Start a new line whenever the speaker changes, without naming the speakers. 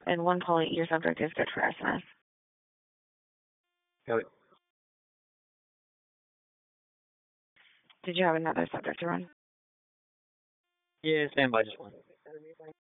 And one point, your subject is good for SMS.
Got it.
Did you have another subject to run?
Yeah, stand by, just one.